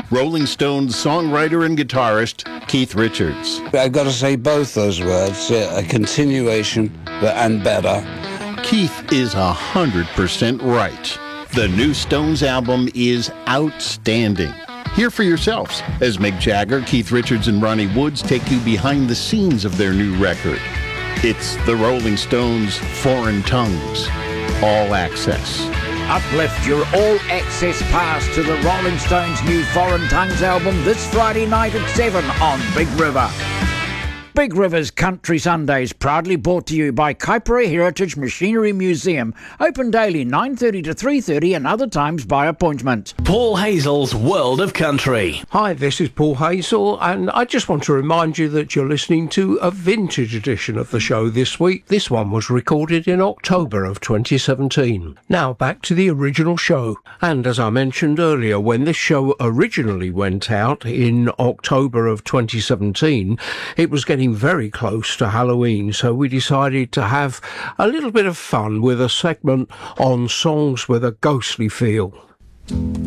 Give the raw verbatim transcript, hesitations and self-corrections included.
Rolling Stones songwriter and guitarist Keith Richards. I've got to say both those words, uh, a continuation and better. Keith is one hundred percent right. The new Stones album is outstanding. Hear for yourselves as Mick Jagger, Keith Richards, and Ronnie Woods take you behind the scenes of their new record. It's the Rolling Stones Foreign Tongues, All Access. Uplift your all-access pass to the Rolling Stones' new Foreign Tongues album this Friday night at seven on Big River. Big River's Country Sundays, proudly brought to you by Kaipara Heritage Machinery Museum. Open daily nine thirty to three thirty and other times by appointment. Paul Hazel's World of Country. Hi, this is Paul Hazel, and I just want to remind you that you're listening to a vintage edition of the show this week. This one was recorded in October of twenty seventeen. Now back to the original show. And as I mentioned earlier, when this show originally went out in October of twenty seventeen, it was getting very close to Halloween, so we decided to have a little bit of fun with a segment on songs with a ghostly feel.